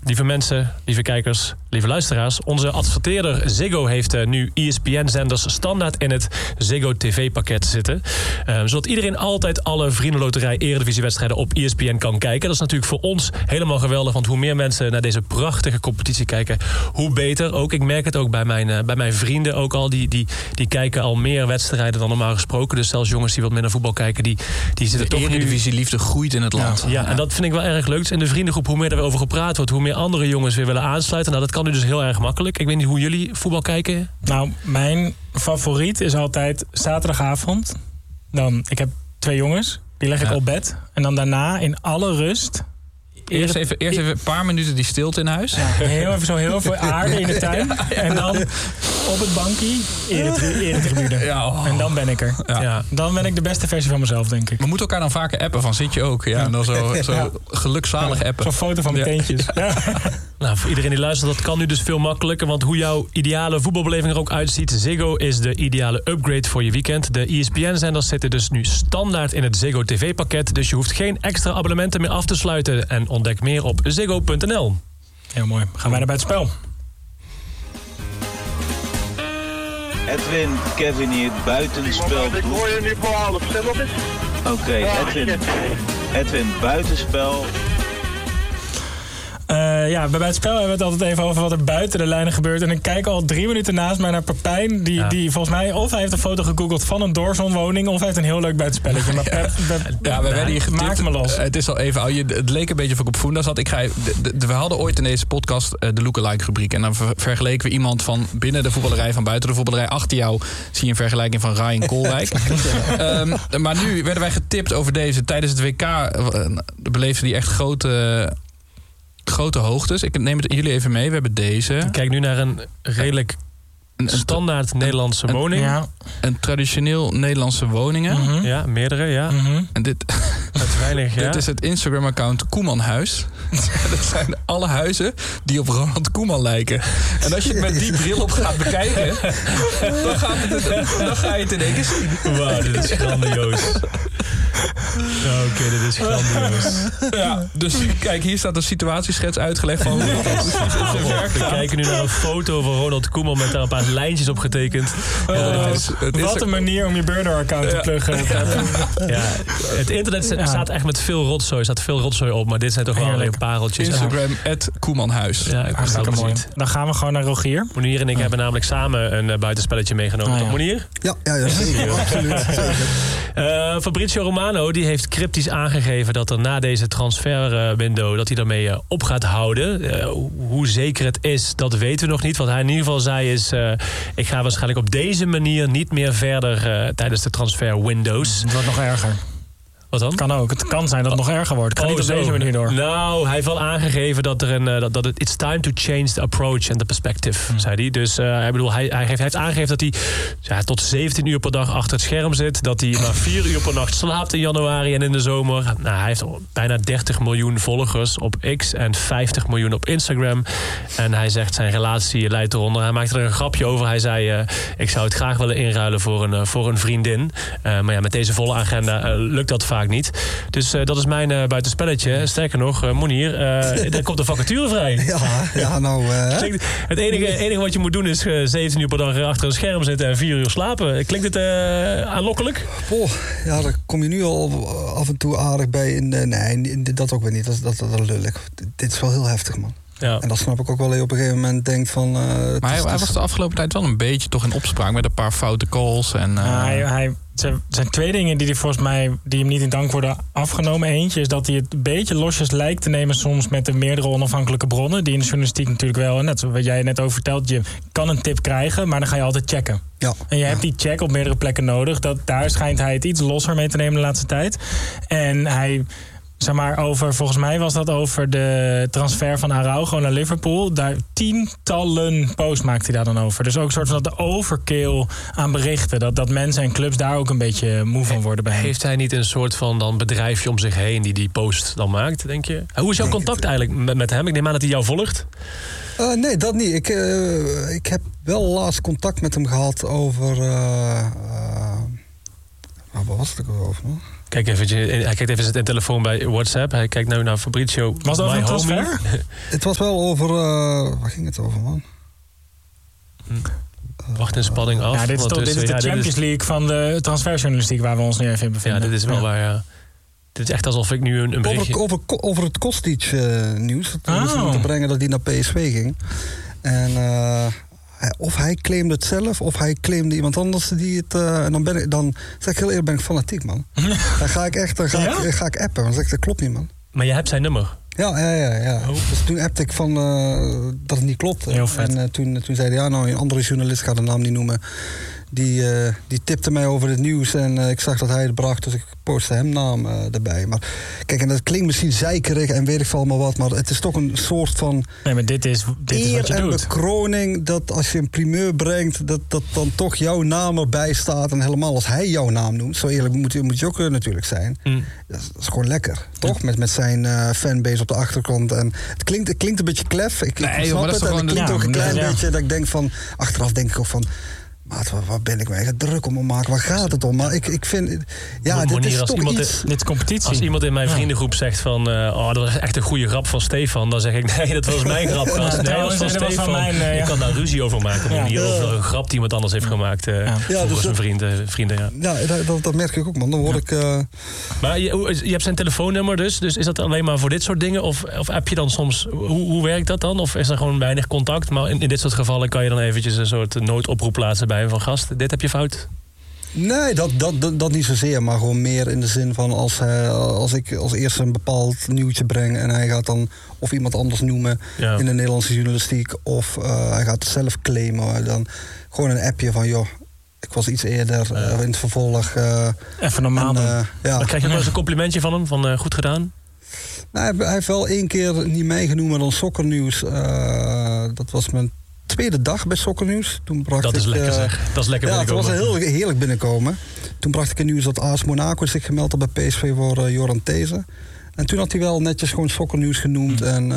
lieve mensen, lieve kijkers, lieve luisteraars. Onze adverteerder Ziggo heeft nu ESPN-zenders standaard in het Ziggo TV-pakket zitten. Zodat iedereen altijd alle Vriendenloterij Eredivisiewedstrijden op ESPN kan kijken. Dat is natuurlijk voor ons helemaal geweldig. Want hoe meer mensen naar deze prachtige competitie kijken, hoe beter. Ook, ik merk het ook bij mijn vrienden ook al. Die kijken al meer wedstrijden dan normaal gesproken. Dus zelfs jongens die wat minder voetbal kijken, die zitten toch nu... De Eredivisie-liefde groeit in het land. Ja, en dat vind ik wel erg leuk. Dus in de vriendengroep, hoe meer er over gepraat wordt, hoe meer andere jongens weer willen aansluiten. Nou, dat kan nu dus heel erg makkelijk. Ik weet niet hoe jullie voetbal kijken. Nou, mijn favoriet is altijd zaterdagavond. Ik heb 2 jongens, die leg ik op bed. En dan daarna in alle rust... Eerst even een paar minuten die stilte in huis. Ja, heel veel aarde in de tuin. Ja. En dan op het bankje, eretribune. Ja, en dan ben ik er. Ja. Dan ben ik de beste versie van mezelf, denk ik. We moeten elkaar dan vaker appen van zit je ook. Ja, en dan zo gelukzalig appen. Zo'n foto van mijn teentjes. Ja. Nou, voor iedereen die luistert, dat kan nu dus veel makkelijker. Want hoe jouw ideale voetbalbeleving er ook uitziet, Ziggo is de ideale upgrade voor je weekend. De ESPN-zenders zitten dus nu standaard in het Ziggo TV-pakket. Dus je hoeft geen extra abonnementen meer af te sluiten. En ontdek meer op ziggo.nl. Heel mooi. Gaan wij naar bij het spel. Edwin, Kevin hier, buitenspel. Ik hoor je nu voor half. Stem op eens. Oké, Edwin, buitenspel. Bij het spel hebben we het altijd even over wat er buiten de lijnen gebeurt. En ik kijk al 3 minuten naast mij naar Pepijn. Die volgens mij, of hij heeft een foto gegoogeld van een doorzonwoning, of hij heeft een heel leuk buitenspelletje. Maar we werden hier getipt. Maak me los. Het is al even, het leek een beetje of ik op Funda zat. We hadden ooit in deze podcast de lookalike rubriek. En dan vergeleken we iemand van binnen de voetballerij, van buiten de voetballerij. Achter jou zie je een vergelijking van Ryan Koolwijk. Maar nu werden wij getipt over deze. Tijdens het WK beleefden die echt grote hoogtes. Ik neem het jullie even mee. We hebben deze. Ik kijk nu naar een redelijk standaard Nederlandse woning. Een traditioneel Nederlandse woningen. Mm-hmm. Ja, meerdere, ja. Mm-hmm. En dit is het Instagram-account Koemanhuis. Dat zijn alle huizen die op Ronald Koeman lijken. En als je het met die bril op gaat bekijken, dan ga je het in één keer zien. Wauw, dit is grandioos. Oké, dit is grandioos. Ja, dus kijk, hier staat een situatieschets uitgelegd van hoe we kijken nu naar een foto van Ronald Koeman met daar een paar lijntjes op getekend. Wat een manier om je burner-account te pluggen. Ja, het internet staat echt met veel rotzooi. Er staat veel rotzooi op, maar dit zijn toch wel alleen pareltjes. Instagram @Koemanhuis. Ja, hartstikke mooi. Dan gaan we gewoon naar Rogier. Monier en ik hebben namelijk samen een buitenspelletje meegenomen. Toch, Monier? Ja, zeker. Absoluut. Fabrizio Romano die heeft cryptisch aangegeven dat er na deze transferwindow dat hij daarmee op gaat houden. Hoe zeker het is, dat weten we nog niet. Wat hij in ieder geval zei is, ik ga waarschijnlijk op deze manier niet meer verder tijdens de transferwindows. Het wordt nog erger. Wat dan? Kan ook. Het kan zijn dat het nog erger wordt. Het gaat niet op deze manier door. Nou, hij heeft wel aangegeven dat it's time to change the approach and the perspective, zei hij. Dus hij heeft aangegeven dat hij tot 17 uur per dag achter het scherm zit. Dat hij maar 4 uur per nacht slaapt in januari en in de zomer. Nou, hij heeft bijna 30 miljoen volgers op X en 50 miljoen op Instagram. En hij zegt zijn relatie leidt eronder. Hij maakte er een grapje over. Hij zei, ik zou het graag willen inruilen voor een vriendin. Maar ja, met deze volle agenda lukt dat vaak niet. Dus dat is mijn buitenspelletje. Sterker nog, Monier, er komt een vacature vrij. Het enige wat je moet doen is 17 uur per dag achter een scherm zitten en 4 uur slapen. Klinkt het aanlokkelijk? Daar kom je nu al af en toe aardig bij. Nee, dat ook weer niet. Dat is lullig. Dit is wel heel heftig, man. Ja. En dat snap ik ook wel. Dat je op een gegeven moment denkt van... maar hij was de afgelopen tijd wel een beetje toch in opspraak met een paar foute calls. En, Er zijn 2 dingen die volgens mij die hem niet in dank worden afgenomen. Eentje is dat hij het een beetje losjes lijkt te nemen soms met de meerdere onafhankelijke bronnen. Die in de journalistiek natuurlijk wel, net wat jij net over vertelt, je kan een tip krijgen, maar dan ga je altijd checken. Ja. En je hebt die check op meerdere plekken nodig. Daar schijnt hij het iets losser mee te nemen de laatste tijd. En hij... volgens mij was dat over de transfer van Araujo naar Liverpool. Daar tientallen posts maakt hij daar dan over. Dus ook een soort van de overkill aan berichten. Dat mensen en clubs daar ook een beetje moe van worden bij hem. Heeft hij niet een soort van dan bedrijfje om zich heen die post dan maakt, denk je? Hoe is jouw contact eigenlijk met hem? Ik neem aan dat hij jou volgt. Nee, dat niet. Ik heb wel laatst contact met hem gehad over... wat was het ook over? Kijk even, hij kijkt even zijn telefoon bij WhatsApp. Hij kijkt nu naar Fabrizio. Was dat my een homie. transfer? Het was wel over... waar ging het over, man? Wacht in spanning af. Ja, dit is de Champions League van de transferjournalistiek waar we ons nu even in bevinden. Ja, dit is wel waar, ja. Dit is echt alsof ik nu een berichtje... Over het Kostic nieuws. Toen moeten brengen dat hij naar PSV ging. En of hij claimde het zelf, of hij claimde iemand anders die het... en dan zeg ik heel eerlijk, ben ik fanatiek, man. Dan ga ik echt ga ik appen. Dan zeg ik, dat klopt niet, man. Maar je hebt zijn nummer? Ja. Oh. Dus toen appte ik van dat het niet klopt. Heel vet. En toen zei hij, een andere journalist, ik ga de naam niet noemen... Die tipte mij over het nieuws en ik zag dat hij het bracht, dus ik postte hem naam erbij. Maar kijk, en dat klinkt misschien zeikerig en weet ik veel maar wat, maar het is toch een soort van... Nee, maar dit is wat je doet. En bekroning, dat als je een primeur brengt, dat dan toch jouw naam erbij staat. En helemaal als hij jouw naam noemt, zo eerlijk moet je ook natuurlijk zijn. Dat is gewoon lekker, toch? Met zijn fanbase op de achtergrond. En het klinkt een beetje klef. Ik snap het, en het klinkt ook een klein beetje dat ik denk van... Achteraf denk ik ook van... Maat, waar ben ik me echt druk om maken? Waar gaat het om? Maar ik vind... Ja, dit is toch iets... Dit is competitie. Als iemand in mijn vriendengroep zegt van... dat was echt een goede grap van Stefan. Dan zeg ik, nee, dat was mijn grap. Nee, dat was van Stefan. Ik kan daar ruzie over maken. Maar hier over een grap die iemand anders heeft gemaakt. Volgens mijn vrienden. Ja, dat merk ik ook, man. Dan word ik... Maar je hebt zijn telefoonnummer dus. Dus is dat alleen maar voor dit soort dingen? Of app je dan soms... Hoe werkt dat dan? Of is er gewoon weinig contact? Maar in dit soort gevallen kan je dan eventjes een soort noodoproep plaatsen bij van gast, dit heb je fout? Nee, dat niet zozeer, maar gewoon meer in de zin van als ik als eerste een bepaald nieuwtje breng en hij gaat dan of iemand anders noemen in de Nederlandse journalistiek of hij gaat het zelf claimen, dan gewoon een appje van joh, ik was iets eerder in het vervolg. Even normaal doen. Dan krijg je wel eens een complimentje van hem, van goed gedaan? Nou, hij heeft wel 1 keer niet mij genoemd, maar dan Sokkernieuws. Dat was mijn tweede dag bij Sokkernieuws. Toen bracht dat is lekker zeg. Dat is lekker binnenkomen. Ja, het was heel heerlijk binnenkomen. Toen bracht ik een nieuws dat AS Monaco zich gemeld had bij PSV voor Joran These. En toen had hij wel netjes gewoon Sokkernieuws genoemd. En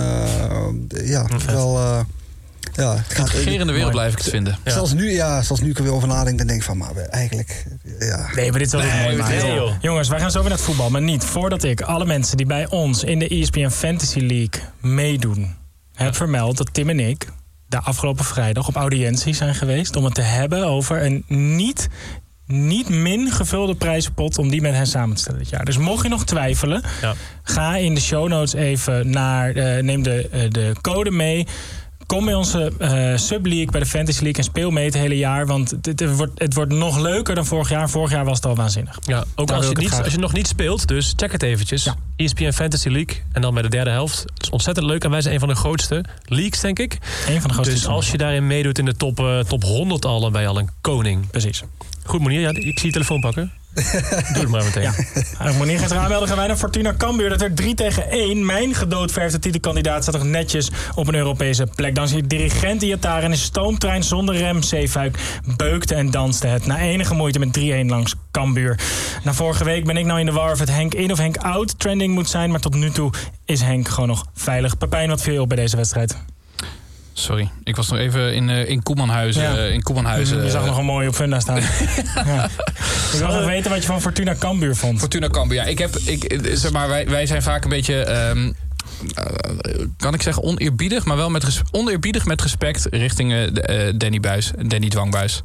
wel... het gaat in de wereld blijf ik het vinden. Ja. Zelfs nu ik er weer over nadenk, dan denk ik van, maar eigenlijk... Ja. Nee, maar dit is wel mooi maken. Jongens, wij gaan zo weer naar het voetbal. Maar niet voordat ik alle mensen die bij ons in de ESPN Fantasy League meedoen... heb vermeld dat Tim en ik de afgelopen vrijdag op audiëntie zijn geweest... om het te hebben over een niet min gevulde prijzenpot... om die met hen samen te stellen dit jaar. Dus mocht je nog twijfelen, ga in de show notes even naar... neem de code mee... Kom bij onze Sub-League, bij de Fantasy League... en speel mee het hele jaar, want het wordt nog leuker dan vorig jaar. Vorig jaar was het al waanzinnig. Ja, ook als je nog niet speelt, dus check het eventjes. Ja. ESPN Fantasy League en dan bij de derde helft. Het is ontzettend leuk en wij zijn een van de grootste leagues, denk ik. Een van de grootste. Dus als je daarin meedoet in de top 100 al, dan ben je al een koning. Precies. Goed, Monier, ik zie je telefoon pakken. Doe het maar meteen. Ja. Monier gaat eraan melden. Gaan wij naar Fortuna Cambuur. Dat werd 3-1. Mijn gedoodverfde titelkandidaat staat nog netjes op een Europese plek. Dan zie je dirigent Iataren in een stoomtrein zonder rem. Zeefuik beukte en danste het na enige moeite met 3-1 langs Cambuur. Na vorige week ben ik nou in de war of het Henk in of Henk out trending moet zijn. Maar tot nu toe is Henk gewoon nog veilig. Pepijn, wat viel je op bij deze wedstrijd? Sorry, ik was nog even in Koemanhuizen. Ja. Je zag nog een mooie op Funda staan. Ja. Ik wil nog weten wat je van Fortuna Cambuur vond. Fortuna Cambuur, ja. Zeg maar, wij zijn vaak een beetje... kan ik zeggen oneerbiedig, maar wel oneerbiedig met respect richting Danny Dwangbuis.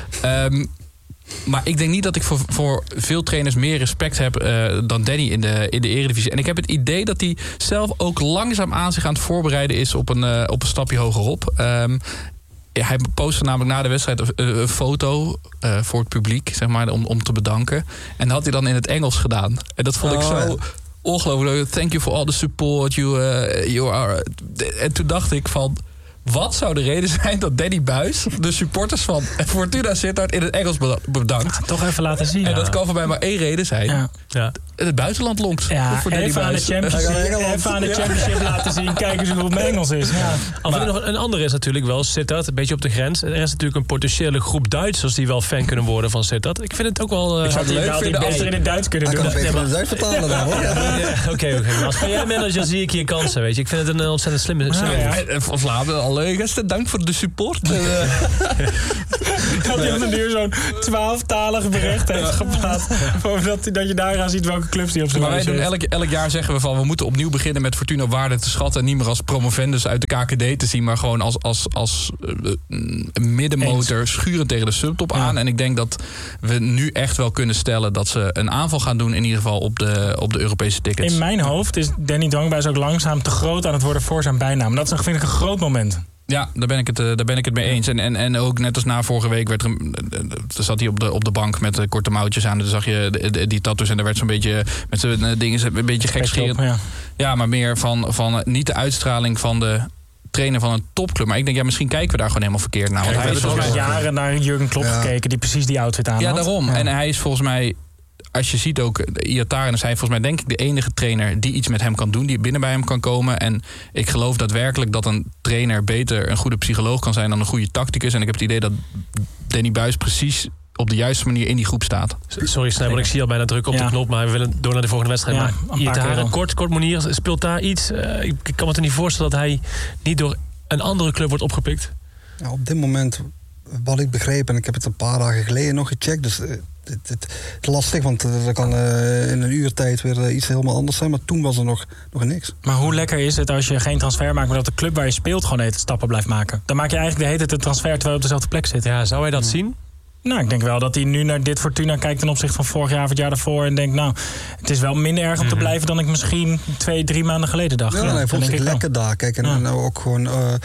Maar ik denk niet dat ik voor veel trainers meer respect heb dan Danny in de Eredivisie. En ik heb het idee dat hij zelf ook langzaamaan zich aan het voorbereiden is op een stapje hogerop. Hij postte namelijk na de wedstrijd een foto voor het publiek, zeg maar, om te bedanken. En dat had hij dan in het Engels gedaan. En dat vond ik zo ongelooflijk. Thank you for all the support. You are... En toen dacht ik van... Wat zou de reden zijn dat Danny Buis de supporters van Fortuna Sittard in het Engels bedankt? Toch even laten zien. En dat kan voor mij maar 1 reden zijn. Ja. het buitenland lonkt. Ja, voor Danny even aan de Buijs. championship laten zien. Kijken ze hoe mijn Engels is. Ja. Maar nog een andere is natuurlijk wel Sittard, een beetje op de grens. Er is natuurlijk een potentiële groep Duitsers die wel fan kunnen worden van Sittard. Ik vind het ook wel... Ik zou het leuk vinden beter in het Duits kunnen Hij doen. kan het beter in het Duits vertalen dan, hoor. Oké. Als PR-manager zie ik hier kansen, weet je. Ik vind het een ontzettend slimme Van Vlaanderen, alle gasten, dank voor de support. Dat hij op een duur zo'n 12-talig bericht heeft geplaatst. Dat je daar aan ziet welke clubs die op zijn Maar wij lijstje doen heeft. elk jaar zeggen we van... we moeten opnieuw beginnen met Fortuna op waarde te schatten... en niet meer als promovendus uit de KKD te zien... maar gewoon als middenmotor schurend tegen de subtop aan. En ik denk dat we nu echt wel kunnen stellen... dat ze een aanval gaan doen in ieder geval op de Europese tickets. In mijn hoofd is Danny Dwangbuis ook langzaam te groot aan het worden voor zijn bijnaam. Dat is, vind ik, een groot moment. Ja, daar ben ik het mee eens. En ook net als na vorige week zat hij op de bank met korte mouwtjes aan. Dan zag je die tattoos en daar werd zo'n beetje met zijn dingen een beetje gekscherend. Ja, maar meer van niet de uitstraling van de trainer van een topclub. Maar ik denk, misschien kijken we daar gewoon helemaal verkeerd naar. Want We hij hebben is toch volgens al mij jaren naar Jurgen Klopp gekeken die precies die outfit aan had. Ja, daarom. En hij is volgens mij... Als je ziet ook, Iataren is hij volgens mij denk ik de enige trainer die iets met hem kan doen, die binnen bij hem kan komen. En ik geloof daadwerkelijk dat een trainer beter een goede psycholoog kan zijn dan een goede tacticus. En ik heb het idee dat Danny Buijs precies op de juiste manier in die groep staat. Sorry Snijboon, ik zie al bijna druk op de knop, maar we willen door naar de volgende wedstrijd. Ja, maar Iataren, kort Monier, speelt daar iets? Ik kan me toch niet voorstellen dat hij niet door een andere club wordt opgepikt? Ja, op dit moment, wat ik begreep, en ik heb het een paar dagen geleden nog gecheckt, dus het is lastig, want er kan in een uur tijd weer iets helemaal anders zijn. Maar toen was er nog niks. Maar hoe lekker is het als je geen transfer maakt, maar dat de club waar je speelt gewoon de hele tijd stappen blijft maken? Dan maak je eigenlijk de hele tijd een transfer terwijl je op dezelfde plek zit. Ja, zou hij dat zien? Nou, ik denk wel dat hij nu naar dit Fortuna kijkt ten opzichte van vorig jaar of het jaar daarvoor. En denkt, nou, het is wel minder erg om te blijven dan ik misschien 2-3 maanden geleden dacht. Ja, hij voelt zich lekker daar. Kijk, en ook gewoon...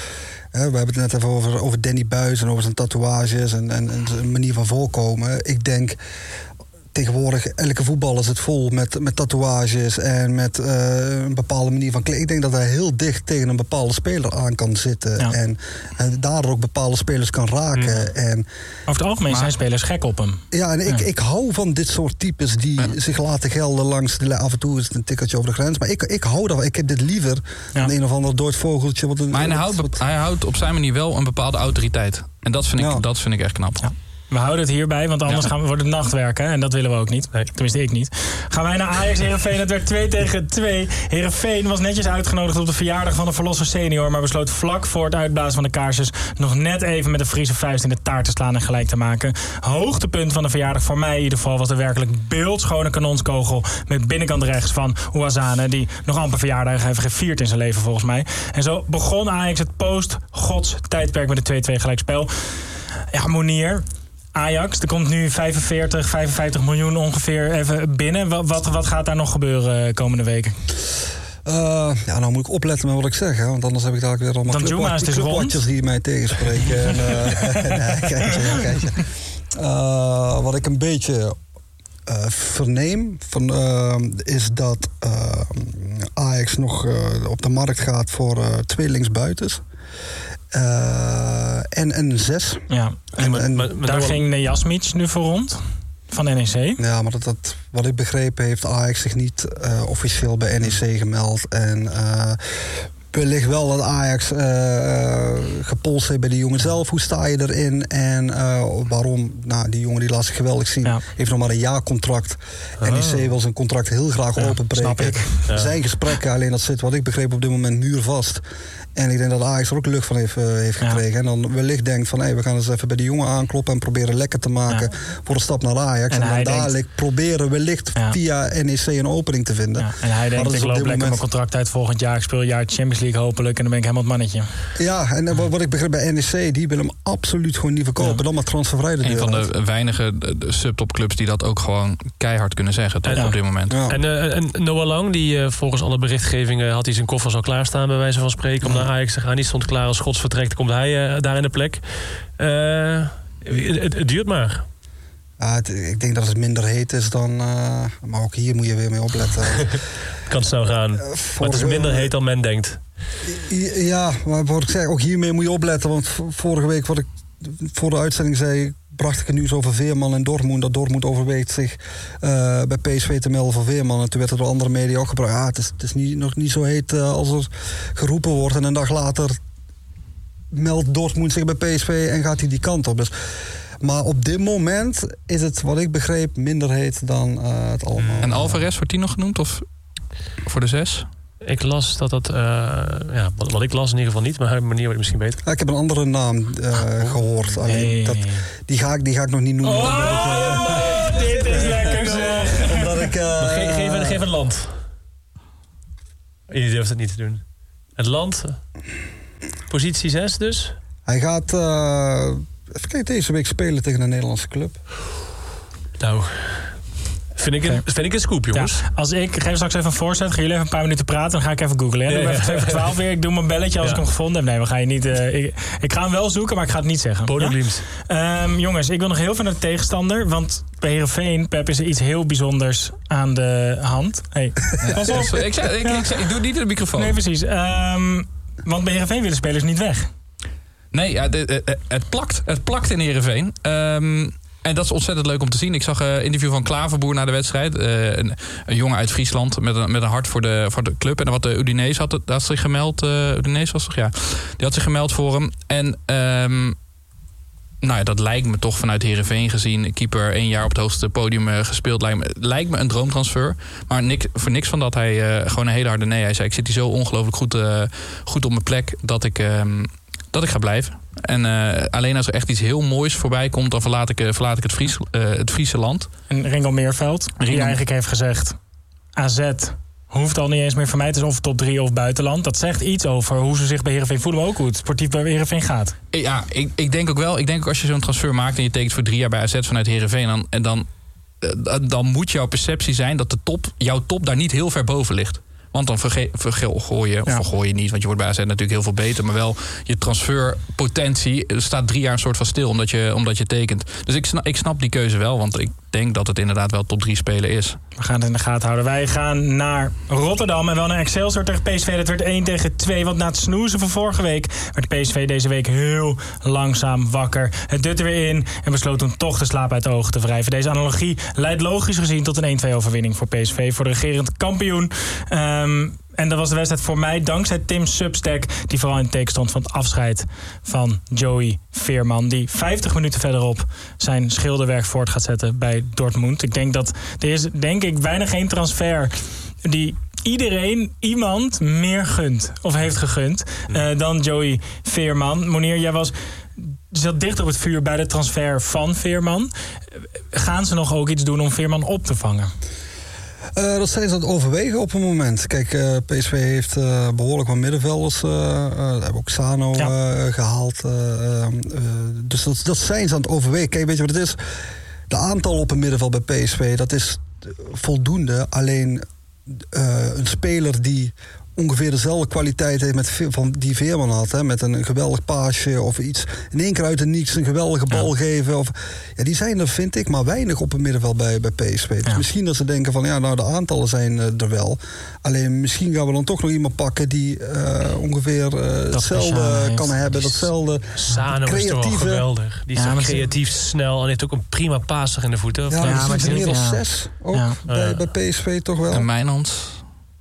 we hebben het net even over Danny Buijs en over zijn tatoeages en zijn manier van voorkomen. Ik denk, tegenwoordig, elke voetballer zit vol met tatoeages en met een bepaalde manier van kleden. Ik denk dat hij heel dicht tegen een bepaalde speler aan kan zitten. Ja. En daardoor ook bepaalde spelers kan raken. En, over het algemeen zijn spelers gek op hem. Ja, en ik hou van dit soort types die zich laten gelden langs de... Af en toe is het een tikkeltje over de grens. Maar ik hou daarvan. Ik heb dit liever dan een of ander doodvogeltje. Maar hij houdt op zijn manier wel een bepaalde autoriteit. En dat vind ik echt knap. Ja. We houden het hierbij, want anders gaan we voor het nachtwerken. En dat willen we ook niet. Nee. Tenminste, ik niet. Gaan wij naar Ajax Heerenveen. Het werd 2-2. Heerenveen was netjes uitgenodigd op de verjaardag van de Verlosser senior. Maar besloot vlak voor het uitblazen van de kaarsjes nog net even met de Friese vuist in de taart te slaan en gelijk te maken. Hoogtepunt van de verjaardag voor mij in ieder geval was de werkelijk beeldschone kanonskogel met binnenkant rechts van Ouazzane. Die nog amper verjaardag heeft gevierd in zijn leven volgens mij. En zo begon Ajax het post-Gods tijdperk met een 2-2 gelijkspel. Ja, Monier... Ajax, er komt nu 55 miljoen ongeveer even binnen. Wat gaat daar nog gebeuren komende weken? Nou moet ik opletten met wat ik zeg. Hè, want anders heb ik daar weer allemaal clubwatchers die mij tegenspreken. Kijk. Wat ik een beetje verneem is dat Ajax nog op de markt gaat voor 2 linksbuitens. En een 6. Ja, maar daar ging Nejasmic nu voor rond. Van NEC. Ja, maar wat ik begrepen heeft Ajax zich niet officieel bij NEC gemeld. En wellicht wel dat Ajax gepolst heeft bij die jongen zelf. Hoe sta je erin? En waarom? Nou, die jongen die laat zich geweldig zien. Ja. Heeft nog maar een jaarcontract. NEC wil zijn contract heel graag openbreken. Snap ik. Er zijn gesprekken, alleen dat zit wat ik begreep op dit moment muurvast. En ik denk dat Ajax er ook lucht van heeft gekregen. Ja. En dan wellicht denkt van, we gaan eens even bij die jongen aankloppen en proberen lekker te maken voor de stap naar Ajax. En dan dadelijk proberen wellicht via NEC een opening te vinden. Ja. En hij denkt, ik loop lekker mijn contract uit volgend jaar. Ik speel een jaar Champions League hopelijk en dan ben ik helemaal het mannetje. Ja, en wat ik begreep bij NEC, die wil hem absoluut gewoon niet verkopen. Ja. Dan maar transfervrij de deur. Een van de weinige subtopclubs die dat ook gewoon keihard kunnen zeggen, toch, op dit moment. Ja. En Noah Lang, die volgens alle berichtgevingen had hij zijn koffers al klaarstaan, bij wijze van spreken, om naar Ajax te gaan. Die stond klaar als Schots vertrekt, komt hij daar in de plek. Het duurt maar. Ja, ik denk dat het minder heet is dan... maar ook hier moet je weer mee opletten. Kan snel gaan. Maar het is minder heet dan men denkt. Ja, maar wat ik zeg, ook hiermee moet je opletten. Want vorige week, wat ik voor de uitzending zei, bracht ik het nieuws over Veerman en Dortmund. Dat Dortmund overweegt zich bij PSV te melden voor Veerman. En toen werd er door andere media ook gebracht. Het is nog niet zo heet als er geroepen wordt. En een dag later meldt Dortmund zich bij PSV en gaat hij die kant op. Dus, maar op dit moment is het, wat ik begreep, minder heet dan het allemaal. En Alvarez, wordt die nog genoemd? Of voor de 6? Ik las dat wat ik las in ieder geval niet, maar op manier wordt het misschien beter. Ja, ik heb een andere naam gehoord. Alleen die ga ik nog niet noemen. Dit is lekker zeg. Omdat ik... Geef een land. Je durft het niet te doen. Het land, positie 6 dus? Hij gaat even kijken, deze week spelen tegen een Nederlandse club. Nou, vind ik een scoop, jongens. Ja, ik geef straks even een voorzet, gaan jullie even een paar minuten praten, dan ga ik even googlen. Doe even 2 voor 12 weer, ik doe mijn belletje als ik hem gevonden heb. Nee, we gaan je niet. Ik ga hem wel zoeken, maar ik ga het niet zeggen. Bodemglimt. Jongens, ik wil nog heel veel naar de tegenstander, want bij Heerenveen, Pep, is er iets heel bijzonders aan de hand. Hey, pas op. Ik doe het niet in de microfoon. Nee, precies. Want bij Heerenveen willen spelers niet weg. Nee, ja, het plakt in Heerenveen. En dat is ontzettend leuk om te zien. Ik zag een interview van Klaverboer na de wedstrijd. Een jongen uit Friesland met een hart voor de club. En wat de Udinese had zich gemeld. Udinese was toch? Ja. Die had zich gemeld voor hem. En dat lijkt me toch vanuit Heerenveen gezien. Keeper 1 jaar op het hoogste podium gespeeld. Lijkt me een droomtransfer. Maar voor niks van dat. Hij gewoon een hele harde nee. Hij zei, ik zit hier zo ongelooflijk goed op mijn plek dat ik ga blijven. En alleen als er echt iets heel moois voorbij komt, dan verlaat ik het Friese land. En Ringo Meerveld, die eigenlijk heeft gezegd, AZ hoeft al niet eens meer voor mij. Het is of top 3 of buitenland. Dat zegt iets over hoe ze zich bij Heerenveen voelen, maar ook hoe het sportief bij Heerenveen gaat. Ja, ik denk ook wel. Ik denk ook als je zo'n transfer maakt en je tekent voor 3 jaar bij AZ vanuit Heerenveen, dan moet jouw perceptie zijn dat jouw top daar niet heel ver boven ligt. Want dan vergooi je niet, want je wordt bij AZ natuurlijk heel veel beter. Maar wel je transferpotentie staat 3 jaar een soort van stil omdat je tekent. Dus ik snap die keuze wel, want ik denk dat het inderdaad wel top 3 speler is. We gaan het in de gaten houden. Wij gaan naar Rotterdam en wel naar Excelsior tegen PSV. Dat werd 1-2, want na het snoezen van vorige week werd PSV deze week heel langzaam wakker. Het dut er weer in en besloot toen toch de slaap uit de ogen te wrijven. Deze analogie leidt logisch gezien tot een 1-2 overwinning voor PSV, voor de regerend kampioen. En dat was de wedstrijd voor mij dankzij Tim Substack, die vooral in het teken stond van het afscheid van Joey Veerman, die 50 minuten verderop zijn schilderwerk voort gaat zetten bij Dortmund. Ik denk dat er is bijna geen transfer die iemand meer gunt of heeft gegund dan Joey Veerman. Monier, jij zat dicht op het vuur bij de transfer van Veerman. Gaan ze nog ook iets doen om Veerman op te vangen? Dat zijn ze aan het overwegen op een moment. Kijk, PSV heeft behoorlijk wat middenvelders. Hebben ook Sano gehaald. Dus dat zijn ze aan het overwegen. Kijk, weet je wat het is? De aantal op een middenveld bij PSV, dat is voldoende. Alleen een speler die ongeveer dezelfde kwaliteit heeft die Veerman had. Hè, met een geweldig paasje of iets. In één keer uit het niets een geweldige bal geven. Die zijn er, vind ik, maar weinig op het middenveld bij PSV. Dus misschien dat ze denken van, de aantallen zijn er wel. Alleen misschien gaan we dan toch nog iemand pakken die ongeveer hetzelfde kan hebben. Datzelfde Sano is toch wel geweldig. Die is toch creatief, snel en heeft ook een prima passer in de voeten. Maar het is inmiddels 6 ook bij PSV toch wel. En Mijnans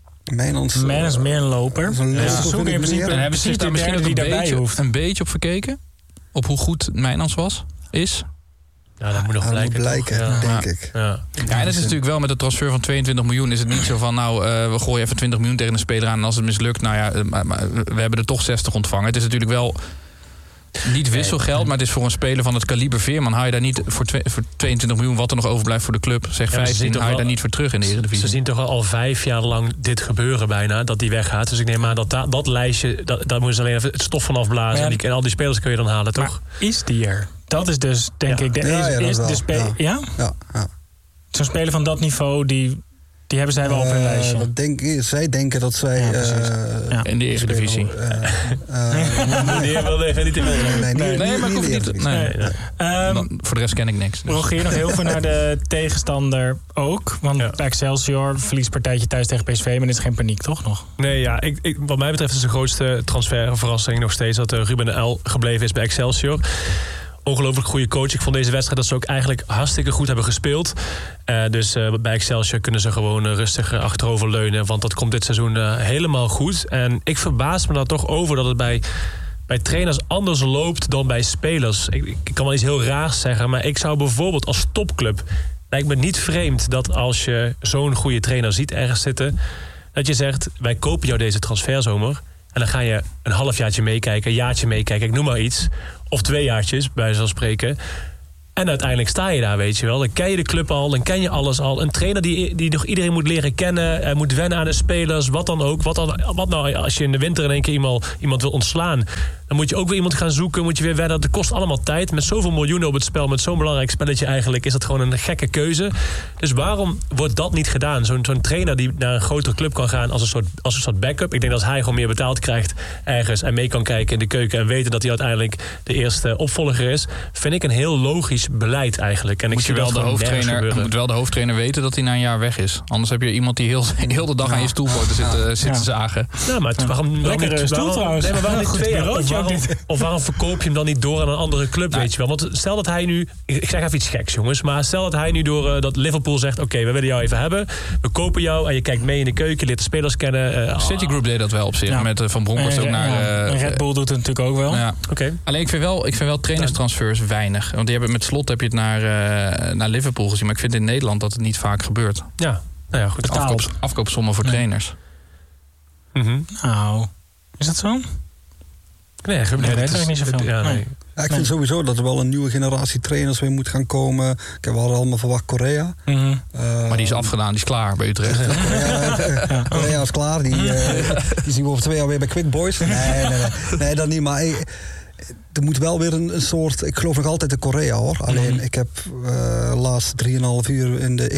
is meer een loper. En hebben ze zich daar misschien ook een beetje op verkeken? Op hoe goed Mijnans is? Ja, dat moet nog blijken, denk ik. Ja, en dat is natuurlijk wel met de transfer van 22 miljoen... is het niet zo van, we gooien even 20 miljoen tegen een speler aan... en als het mislukt, we hebben er toch 60 ontvangen. Het is natuurlijk wel niet wisselgeld, maar het is voor een speler van het kaliber Veerman... haal je daar niet voor 22 miljoen, wat er nog overblijft voor de club... zeg 15, haal je daar niet voor terug in de Eredivisie. Ze zien toch al 5 jaar lang dit gebeuren bijna, dat die weggaat. Dus ik neem aan dat lijstje, daar moeten ze alleen even het stof van afblazen... en al die spelers kun je dan halen, toch? Maar is die er? Dat is dus, denk ik, de speler. Ja? Ja. Zo'n speler van dat niveau, die hebben zij wel op hun lijstje. Zij denken dat zij... in de Eredivisie. Die wilde even niet in de Nee, maar ik hoef niet... voor de rest ken ik niks. Dus. Rogeer nog heel veel naar de tegenstander ook. Want bij Excelsior, verliespartijtje thuis tegen PSV... maar dit is geen paniek, toch nog? Nee, wat mij betreft is de grootste transferverrassing nog steeds... dat Ruben L. gebleven is bij Excelsior. ongelooflijk goede coach. Ik vond deze wedstrijd dat ze ook eigenlijk hartstikke goed hebben gespeeld. Dus bij Excelsior kunnen ze gewoon rustig achterover leunen. Want dat komt dit seizoen helemaal goed. En ik verbaas me daar toch over dat het bij trainers anders loopt dan bij spelers. Ik kan wel iets heel raars zeggen, maar ik zou bijvoorbeeld als topclub... lijkt me niet vreemd dat als je zo'n goede trainer ziet ergens zitten... dat je zegt, wij kopen jou deze transferzomer... en dan ga je een halfjaartje meekijken, een jaartje meekijken... ik noem maar iets, of 2 jaartjes, bij zo'n spreken... En uiteindelijk sta je daar, weet je wel. Dan ken je de club al, dan ken je alles al. Een trainer die nog iedereen moet leren kennen... moet wennen aan de spelers, wat dan ook. Wat nou als je in de winter in één keer iemand wil ontslaan... dan moet je ook weer iemand gaan zoeken, moet je weer wennen. Dat kost allemaal tijd. Met zoveel miljoenen op het spel, met zo'n belangrijk spelletje eigenlijk... is dat gewoon een gekke keuze. Dus waarom wordt dat niet gedaan? Zo'n trainer die naar een grotere club kan gaan als een soort backup. Ik denk dat hij gewoon meer betaald krijgt ergens... en mee kan kijken in de keuken... en weten dat hij uiteindelijk de eerste opvolger is... vind ik een heel logisch beleid eigenlijk. En moet je wel de hoofdtrainer weten dat hij na een jaar weg is. Anders heb je iemand die heel de dag aan je stoelpoten zit te zagen. Nou, maar waarom lekkere stoel trouwens. Nee, maar waarom niet 2 jaar? Of waarom verkoop je hem dan niet door aan een andere club, weet je wel? Want stel dat hij nu... Ik zeg even iets geks, jongens. Maar stel dat hij nu door dat Liverpool zegt... Oké, we willen jou even hebben. We kopen jou en je kijkt mee in de keuken. Je leert de spelers kennen. Citigroup deed dat wel op zich. Ja. Met Van Bronckhorst ook naar... Red Bull doet het natuurlijk ook wel. Ja. Okay. Alleen ik vind wel trainerstransfers weinig. Want met Slot heb je het naar Liverpool gezien. Maar ik vind in Nederland dat het niet vaak gebeurt. Ja, nou ja, goed. Afkoopsommen voor trainers. Mm-hmm. Nou, is dat zo? Nee, ik weet het niet zoveel. Ja, nee. Ja, ik vind sowieso dat er wel een nieuwe generatie trainers weer moet gaan komen. We hadden allemaal verwacht Correa. Mm-hmm. Maar die is afgedaan, die is klaar bij Utrecht. Correa is klaar. Die zien we over 2 jaar weer bij Quick Boys. Nee, dat niet. Maar er moet wel weer een soort... Ik geloof nog altijd in Correa, hoor. Alleen, ik heb laatst 3,5 uur in de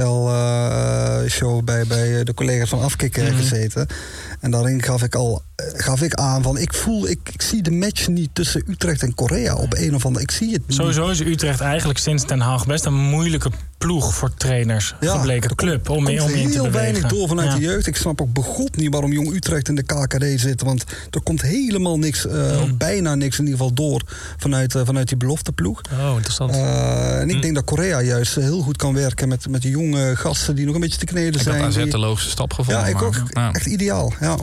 XXL-show bij de collega's van Afkikken gezeten. En daarin gaf ik aan van... Ik zie de match niet tussen Utrecht en Correa op een of andere... Ik zie het niet. Sowieso is Utrecht eigenlijk sinds Den Haag best een moeilijke ploeg voor trainers gebleken club om in te bewegen. Heel weinig door vanuit de jeugd. Ik snap ook begot niet waarom Jong Utrecht in de KKD zit. Want er komt helemaal niks, bijna niks in ieder geval door vanuit die belofteploeg. Oh, interessant. En ik denk dat Correa juist heel goed kan werken met die jonge gasten die nog een beetje te kneden zijn. Ik had AZ de logische stap gevonden. Ja, ik ook. Echt ideaal, ja.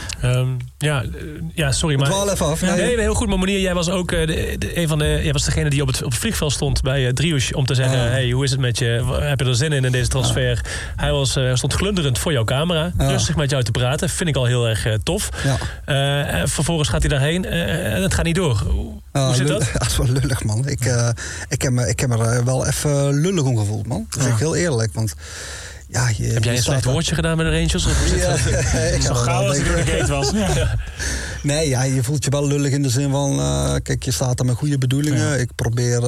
Sorry, maar... Dwaal even af. Nee, heel goed. Maar Monier, jij was ook jij was degene die op het vliegveld stond bij Driehoes om te zeggen... Hey, hoe is het met je? Heb je er zin in deze transfer? Hij stond glunderend voor jouw camera. Rustig met jou te praten. Vind ik al heel erg tof. Ja. Vervolgens gaat hij daarheen en het gaat niet door. Hoe zit dat? Dat is wel lullig, man. Ik heb er wel even lullig om gevoeld, man. Dat is echt heel eerlijk, want... Ja, heb jij een slecht woordje gedaan met de Rangers? Ik zag gauw als ik door de gate was. Nee, je voelt je wel lullig in de zin van... kijk, je staat daar met goede bedoelingen. Ja. Ik probeer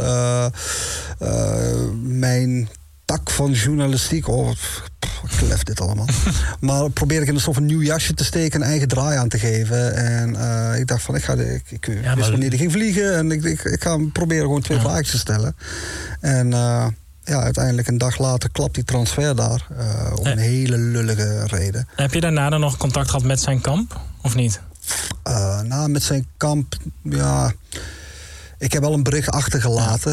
mijn tak van journalistiek... ik klef dit allemaal. Maar probeer ik in een soort van nieuw jasje te steken... een eigen draai aan te geven. En ik dacht van, ik wist wanneer die ging vliegen... en ik ga proberen gewoon 2 vraagjes te stellen. En... uiteindelijk een dag later klapt die transfer daar. Om een hele lullige reden. Heb je daarna dan nog contact gehad met zijn kamp? Of niet? Met zijn kamp, ja... Ik heb wel een bericht achtergelaten.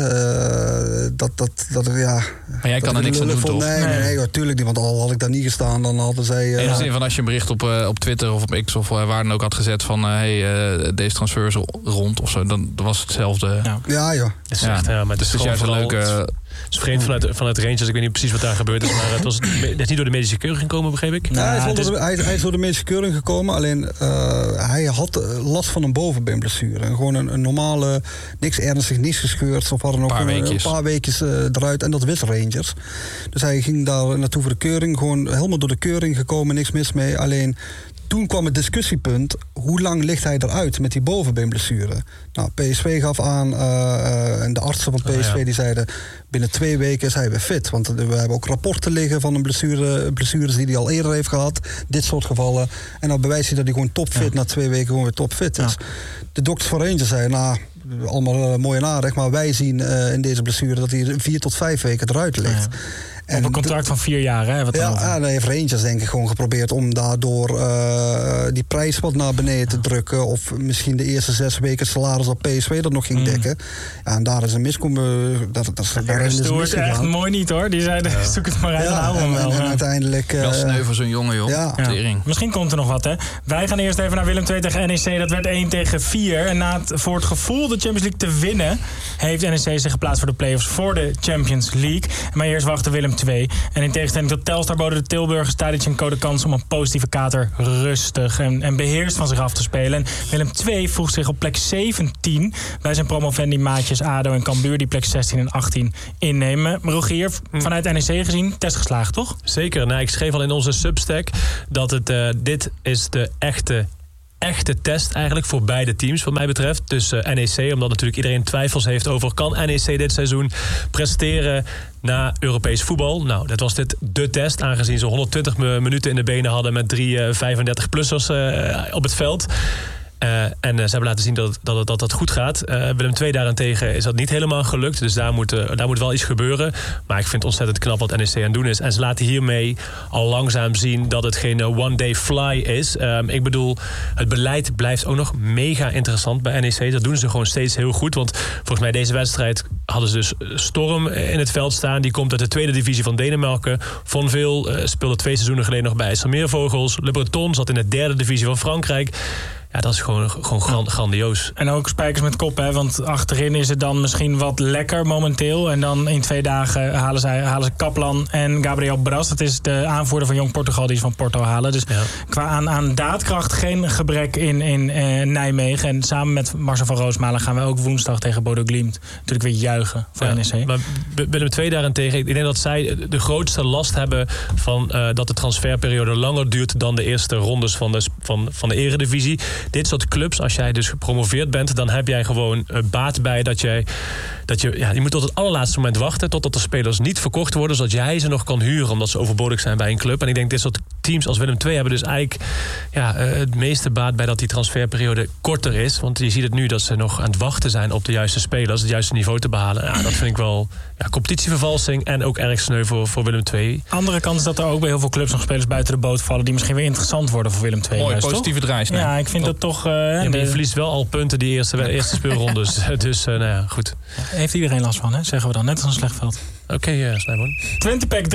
Maar jij kan er niks aan doen, toch? Nee, natuurlijk niet. Want al had ik daar niet gestaan, dan hadden zij... in de zin van als je een bericht op Twitter of op X of waar dan ook had gezet van... deze transfer is rond of zo, dan was het hetzelfde. Ja. Maar het is juist een leuke... Het is vreemd vanuit Rangers. Ik weet niet precies wat daar gebeurd is. Maar het is niet door de medische keuring gekomen, begreep ik? Hij is door de medische keuring gekomen. Alleen hij had last van een bovenbeenblessure. Gewoon een normale, niks ernstig, niks gescheurd. Of hadden ook een paar weekjes eruit. En dat wist Rangers. Dus hij ging daar naartoe voor de keuring. Gewoon helemaal door de keuring gekomen. Niks mis mee. Alleen... Toen kwam het discussiepunt, hoe lang ligt hij eruit met die bovenbeenblessure? Nou, PSV gaf aan, en de artsen van PSV die zeiden... binnen 2 weken is hij weer fit. Want we hebben ook rapporten liggen van een blessures die hij al eerder heeft gehad. Dit soort gevallen. En dan bewijst hij dat hij gewoon topfit na 2 weken gewoon weer topfit is. De dokters van Rangers zeiden, allemaal mooi en aardig... maar wij zien in deze blessure dat hij 4 tot 5 weken eruit ligt. En op een contract van 4 jaar, hè? Wat dan heeft Rangers denk ik gewoon geprobeerd om daardoor die prijs wat naar beneden te drukken. Of misschien de eerste 6 weken salaris op PSV dat nog ging dekken. Ja, en daar is een miskommen. Dat is echt mooi niet hoor. Die zei, zoek het maar uit en hou hem wel. En uiteindelijk... wel sneu voor zo'n jongen, joh. Ja. Misschien komt er nog wat, hè. Wij gaan eerst even naar Willem II tegen NEC. Dat werd 1-4. En voor het gevoel de Champions League te winnen, heeft NEC zich geplaatst voor de play-offs voor de Champions League. Maar eerst wachtte Willem II. En in tegenstelling tot Telstar boden de Tilburgers Tadic en Co de kans om een positieve kater rustig en beheerst van zich af te spelen. En Willem II voegt zich op plek 17 bij zijn promovendi maatjes ADO en Cambuur die plek 16 en 18 innemen. Rogier, vanuit NEC gezien, test geslaagd, toch? Zeker. Nou, ik schreef al in onze Substack dat dit is de echte test eigenlijk voor beide teams wat mij betreft. Dus NEC, omdat natuurlijk iedereen twijfels heeft over kan NEC dit seizoen presteren na Europees voetbal. Nou, dat was dit de test, aangezien ze 120 minuten in de benen hadden met 3 35-plussers op het veld. En ze hebben laten zien dat goed gaat. Willem II daarentegen is dat niet helemaal gelukt. Dus daar moet wel iets gebeuren. Maar ik vind het ontzettend knap wat NEC aan het doen is. En ze laten hiermee al langzaam zien dat het geen one-day fly is. Ik bedoel, het beleid blijft ook nog mega interessant bij NEC. Dat doen ze gewoon steeds heel goed. Want volgens mij deze wedstrijd hadden ze dus Storm in het veld staan. Die komt uit de tweede divisie van Denemarken. Von Veel speelde 2 seizoenen geleden nog bij IJsselmeervogels. Le Breton zat in de derde divisie van Frankrijk. Ja, dat is gewoon grandioos. En ook spijkers met kop, hè? Want achterin is het dan misschien wat lekker momenteel. En dan in 2 dagen halen ze Kaplan en Gabriel Bras. Dat is de aanvoerder van Jong Portugal, die is van Porto halen. Dus qua aan daadkracht geen gebrek in Nijmegen. En samen met Marcel van Roosmalen gaan we ook woensdag tegen Bodo Glimt natuurlijk weer juichen voor NEC. Maar Willem II daarentegen, ik denk dat zij de grootste last hebben van dat de transferperiode langer duurt dan de eerste rondes van de eredivisie. Dit soort clubs, als jij dus gepromoveerd bent, dan heb jij gewoon baat bij dat je moet tot het allerlaatste moment wachten totdat de spelers niet verkocht worden, zodat jij ze nog kan huren omdat ze overbodig zijn bij een club. En ik denk dit soort teams als Willem II hebben dus eigenlijk het meeste baat bij dat die transferperiode korter is. Want je ziet het nu dat ze nog aan het wachten zijn op de juiste spelers, het juiste niveau te behalen. Ja, dat vind ik wel competitievervalsing en ook erg sneu voor Willem II. Andere kant is dat er ook bij heel veel clubs nog spelers buiten de boot vallen die misschien weer interessant worden voor Willem II. Mooi, positieve draaisnij. Ja, ik vind dat toch... maar je verliest wel al punten die eerste speelrondes. Dus goed. Heeft iedereen last van, hè? Zeggen we dan. Net als een slecht veld. Oké, Snijboon. Twente-pack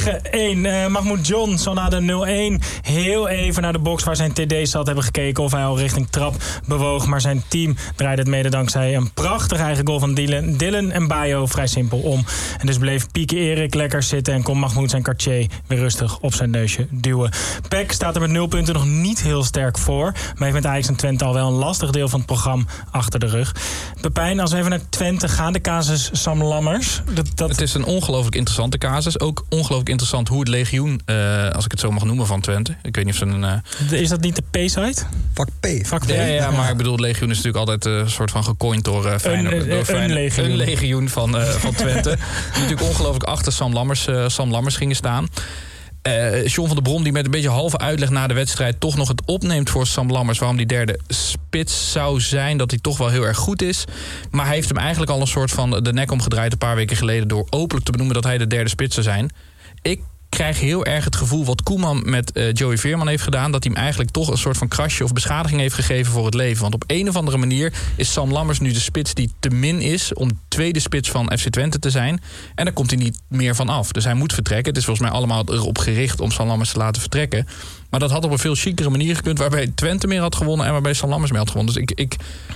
3-1. Mahmoud John zal na de 0-1 heel even naar de box waar zijn TD zat hebben gekeken of hij al richting trap bewoog. Maar zijn team draaide het mede dankzij een prachtig eigen goal van Dylan en Bayo vrij simpel om. En dus bleef Pieke Erik lekker zitten en kon Mahmoud zijn Cartier weer rustig op zijn neusje duwen. PEC staat er met 0 punten nog niet heel sterk voor. Maar heeft met Ajax en Twente al wel een lastig deel van het programma achter de rug. Pepijn, als we even naar Twente gaan, de casus Sam Lammers. Het is een ongelooflijk interessante casus. Ook ongelooflijk interessant hoe het legioen, als ik het zo mag noemen, van Twente. Ik weet niet of ze een... Is dat niet de P-site? Vak P. Ja, maar ik bedoel, het legioen is natuurlijk altijd een soort van gecoind door Feyenoord. Een legioen van Twente. Die natuurlijk ongelooflijk achter Sam Lammers gingen staan. John van der Brom, die met een beetje halve uitleg na de wedstrijd toch nog het opneemt voor Sam Lammers, waarom die derde spits zou zijn, dat hij toch wel heel erg goed is. Maar hij heeft hem eigenlijk al een soort van de nek omgedraaid een paar weken geleden door openlijk te benoemen dat hij de derde spits zou zijn. Ik krijg heel erg het gevoel wat Koeman met Joey Veerman heeft gedaan, dat hij hem eigenlijk toch een soort van krasje of beschadiging heeft gegeven voor het leven. Want op een of andere manier is Sam Lammers nu de spits die te min is om tweede spits van FC Twente te zijn. En daar komt hij niet meer van af. Dus hij moet vertrekken. Het is volgens mij allemaal erop gericht om Sam Lammers te laten vertrekken. Maar dat had op een veel chicere manier gekund, waarbij Twente meer had gewonnen en waarbij Sam Lammers meer had gewonnen. Dus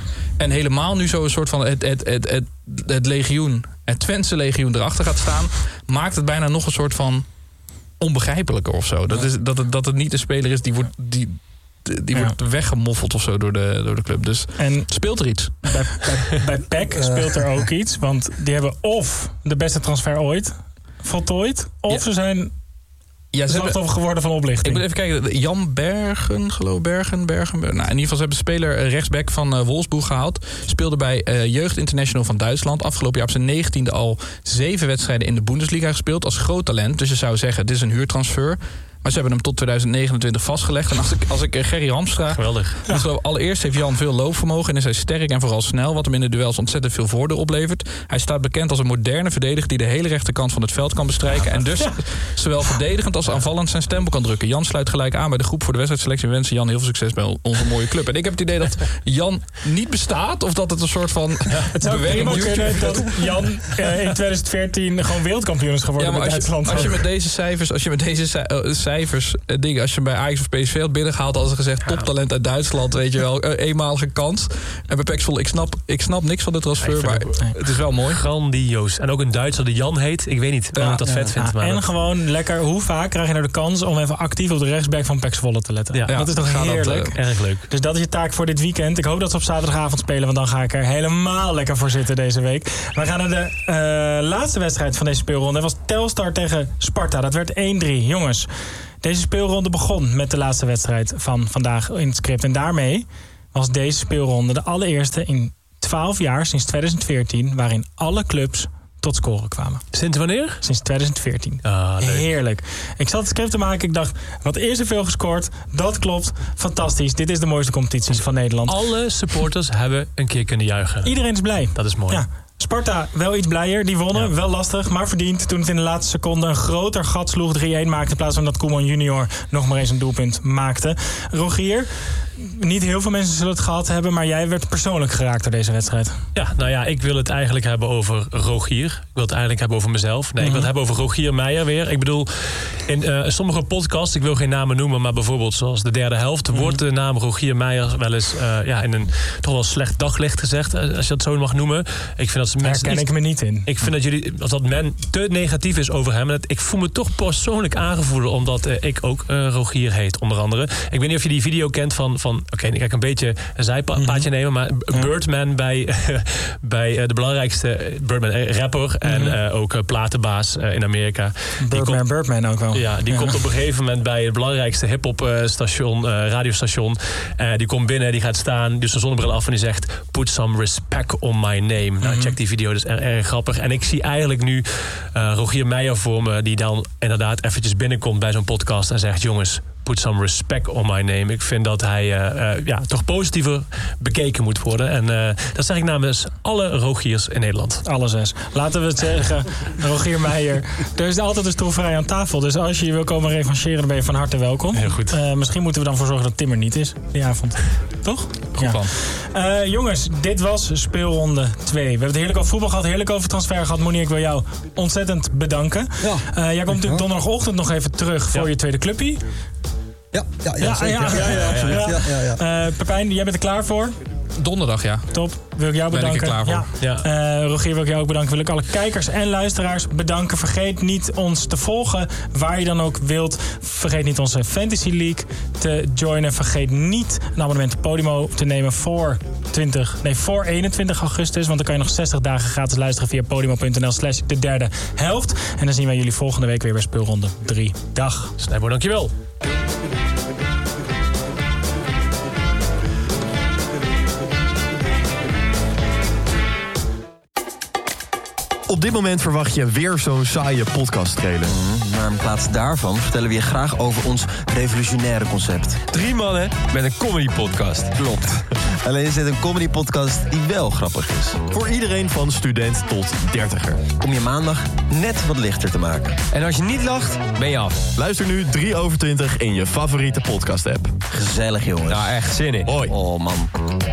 en helemaal nu zo een soort van het legioen, het Twentse legioen erachter gaat staan, maakt het bijna nog een soort van onbegrijpelijker of zo. Dat het niet een speler is die wordt weggemoffeld of zo door de club. Dus en speelt er iets. Bij PEC speelt er ook iets. Want die hebben of de beste transfer ooit voltooid, of ze zijn slachtoffer geworden van oplichting. Ik moet even kijken. Jan Bergen, geloof Bergen. Nou, in ieder geval, ze hebben speler rechtsback van Wolfsburg gehaald. Speelde bij Jeugd International van Duitsland. Afgelopen jaar op zijn 19e al 7 wedstrijden in de Bundesliga gespeeld. Als groot talent. Dus je zou zeggen, dit is een huurtransfer. Maar ze hebben hem tot 2029 vastgelegd. En als ik Gerry Hamstra... Geweldig. Dus allereerst heeft Jan veel loopvermogen en is hij sterk en vooral snel, wat hem in de duels ontzettend veel voordeel oplevert. Hij staat bekend als een moderne verdediger die de hele rechterkant van het veld kan bestrijken en dus zowel verdedigend als aanvallend zijn stempel kan drukken. Jan sluit gelijk aan bij de groep voor de wedstrijdselectie en wensen Jan heel veel succes bij onze mooie club. En ik heb het idee dat Jan niet bestaat of dat het een soort van Het zou prima kunnen dat Jan in 2014 gewoon wereldkampioen is geworden met Duitsland. Als je met deze cijfers dingen, als je bij Ajax of PSV had binnengehaald, hadden ze gezegd toptalent uit Duitsland, weet je wel, eenmalige kans. En bij PEC Zwolle, ik snap niks van de transfer, maar het is wel mooi. Grandioos. En ook een Duitser die Jan heet. Ik weet niet waarom ik dat vet vind. Maar en gewoon lekker, hoe vaak krijg je nou de kans om even actief op de rechtsback van PEC Zwolle te letten? Ja. Dat is toch heerlijk? Erg leuk. Dus dat is je taak voor dit weekend. Ik hoop dat ze op zaterdagavond spelen, want dan ga ik er helemaal lekker voor zitten deze week. We gaan naar de laatste wedstrijd van deze speelronde. Dat was Telstar tegen Sparta. Dat werd 1-3. Jongens, deze speelronde begon met de laatste wedstrijd van vandaag in het script. En daarmee was deze speelronde de allereerste in 12 jaar, sinds 2014... waarin alle clubs tot scoren kwamen. Sinds wanneer? Sinds 2014. Leuk. Heerlijk. Ik zat het script te maken. Ik dacht, wat is er veel gescoord? Dat klopt. Fantastisch. Dit is de mooiste competitie van Nederland. Alle supporters hebben een keer kunnen juichen. Iedereen is blij. Dat is mooi. Ja. Sparta wel iets blijer. Die wonnen. Wel lastig, maar verdiend. Toen het in de laatste seconde een groter gat sloeg. 3-1 maakte in plaats van dat Koeman junior nog maar eens een doelpunt maakte. Rogier, niet heel veel mensen zullen het gehad hebben, maar jij werd persoonlijk geraakt door deze wedstrijd. Ja, nou ja, ik wil het eigenlijk hebben over Rogier. Ik wil het eigenlijk hebben over mezelf. Nee, ik wil het hebben over Rogier Meijer weer. Ik bedoel, in sommige podcasts, ik wil geen namen noemen, maar bijvoorbeeld zoals de derde helft, wordt de naam Rogier Meijer wel eens in een toch wel slecht daglicht gezegd, als je dat zo mag noemen. Ik vind dat mensen herken ik me niet in. Ik vind dat men te negatief is over hem. En ik voel me toch persoonlijk aangevoeld, omdat ik ook Rogier heet, onder andere. Ik weet niet of je die video kent van oké, ik ga een beetje een zijpaadje nemen, maar Birdman bij de belangrijkste Birdman rapper en ook platenbaas in Amerika. Birdman ook wel. Ja, die komt op een gegeven moment bij het belangrijkste hip-hop radiostation. Die komt binnen, die gaat staan, dus zijn zonnebril af en die zegt: "Put some respect on my name." Nou, check die video, dat is erg grappig. En ik zie eigenlijk nu Rogier Meijer voor me, die dan inderdaad eventjes binnenkomt bij zo'n podcast en zegt: "Jongens, put some respect on my name." Ik vind dat hij toch positiever bekeken moet worden. En dat zeg ik namens alle Rogiers in Nederland. Alle 6. Laten we het zeggen, Rogier Meijer. Er is altijd een stoel vrij aan tafel. Dus als je je wil komen revancheren, dan ben je van harte welkom. Heel goed. Misschien moeten we dan voor zorgen dat Tim er niet is die avond. Toch? Goed plan. Jongens, dit was speelronde 2. We hebben het heerlijk over voetbal gehad, heerlijk over transfer gehad. Monique, ik wil jou ontzettend bedanken. Ja. Jij komt natuurlijk donderdagochtend nog even terug voor je tweede clubje. Ja, Pepijn, jij bent er klaar voor? Donderdag, ja. Top. Wil ik jou bedanken. Ben ik er klaar voor. Ja. Rogier, wil ik jou ook bedanken. Wil ik alle kijkers en luisteraars bedanken. Vergeet niet ons te volgen waar je dan ook wilt. Vergeet niet onze Fantasy League te joinen. Vergeet niet een abonnement op Podimo te nemen voor 21 augustus. Want dan kan je nog 60 dagen gratis luisteren via podimo.nl/de derde helft. En dan zien wij jullie volgende week weer bij speelronde 3. Dag. Snijboer, dankjewel. Op dit moment verwacht je weer zo'n saaie podcast-trailer. Maar in plaats daarvan vertellen we je graag over ons revolutionaire concept. 3 mannen met een comedy-podcast. Klopt. Alleen is dit een comedy-podcast die wel grappig is. Voor iedereen van student tot 30er. Om je maandag net wat lichter te maken. En als je niet lacht, ben je af. Luister nu 3/20 in je favoriete podcast-app. Gezellig, jongens. Ja, echt zin in. Hoi. Oh, man.